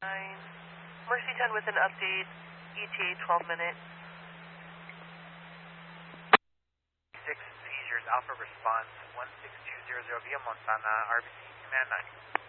Mercy 10 with an update, ETA 12 minutes. 6 seizures, Alpha response 16200 via Montana, RBC command 9.